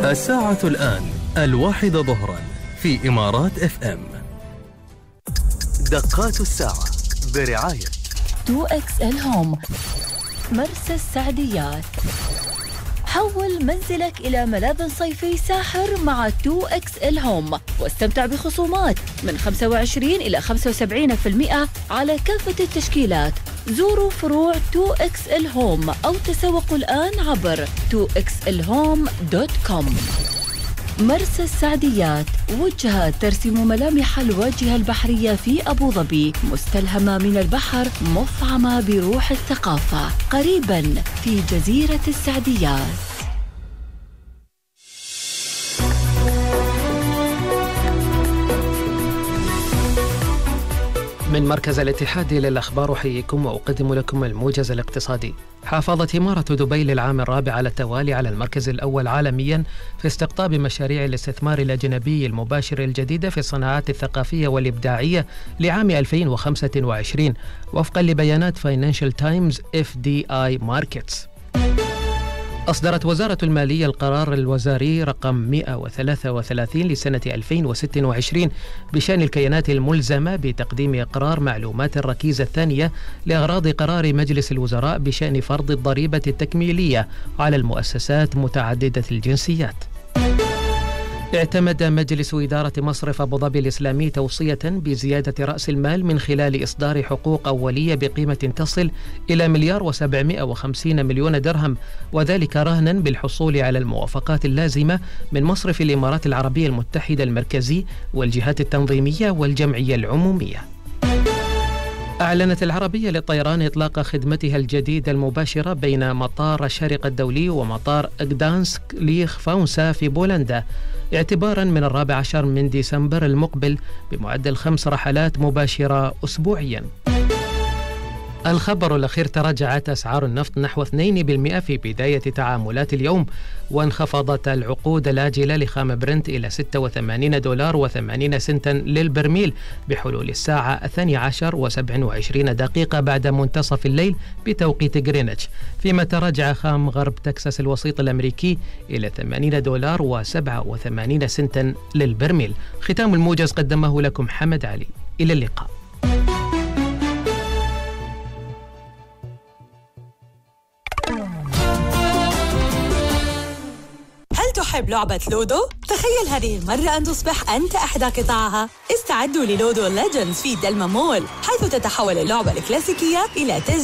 الساعة الآن 1 ظهرا في إمارات FM. دقات الساعة برعاية 2XL هوم مرسى السعديات. حول منزلك إلى ملاذ صيفي ساحر مع 2XL هوم واستمتع بخصومات من 25 إلى 75% على كافة التشكيلات. زوروا فروع 2XL هوم أو تسوقوا الآن عبر 2xlhome.com. مرسى السعديات، وجهة ترسم ملامح الواجهة البحرية في أبو ظبي، مستلهمة من البحر، مفعمة بروح الثقافة، قريباً في جزيرة السعديات. من مركز الاتحاد للأخبار أحييكم وأقدم لكم الموجز الاقتصادي. حافظت إمارة دبي للعام الرابع على التوالي على المركز الأول عالميا في استقطاب مشاريع الاستثمار الأجنبي المباشر الجديدة في الصناعات الثقافية والإبداعية لعام 2025 وفقا لبيانات فاينانشال تايمز FDI ماركتس. أصدرت وزارة المالية القرار الوزاري رقم 133 لسنة 2026 بشأن الكيانات الملزمة بتقديم إقرار معلومات الركيزة الثانية لأغراض قرار مجلس الوزراء بشأن فرض الضريبة التكميلية على المؤسسات متعددة الجنسيات. اعتمد مجلس إدارة مصرف أبو ظبي الإسلامي توصية بزيادة رأس المال من خلال إصدار حقوق أولية بقيمة تصل إلى 1,750,000,000 درهم، وذلك رهنا بالحصول على الموافقات اللازمة من مصرف الإمارات العربية المتحدة المركزي والجهات التنظيمية والجمعية العمومية. أعلنت العربية للطيران إطلاق خدمتها الجديدة المباشرة بين مطار الشارقة الدولي ومطار غدانسك لخفاونسا في بولندا اعتبارا من 14 من ديسمبر المقبل بمعدل 5 رحلات مباشرة أسبوعيا. الخبر الأخير: تراجعت أسعار النفط نحو 2% في بداية تعاملات اليوم، وانخفضت العقود الآجلة لخام برنت إلى $86.80 للبرميل بحلول الساعة 12:27 بعد منتصف الليل بتوقيت غرينتش، فيما تراجع خام غرب تكساس الوسيط الأمريكي إلى $80.87 للبرميل. ختام الموجز قدمه لكم حمد علي. إلى اللقاء. تحب لعبة لودو؟ تخيل هذه المرة أن تصبح أنت أحد قطاعها. استعدوا للودو ليجندز في دلما مول، حيث تتحول اللعبة الكلاسيكية إلى